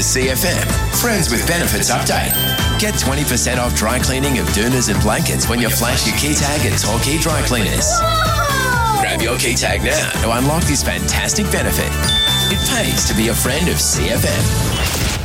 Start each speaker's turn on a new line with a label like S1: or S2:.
S1: CFM, Friends with Benefits update. Get 20% off dry cleaning of doonas and blankets when you flash your key tag at Torquay Dry Cleaners. Grab your key tag now to unlock this fantastic benefit. It pays to be a friend of CFM.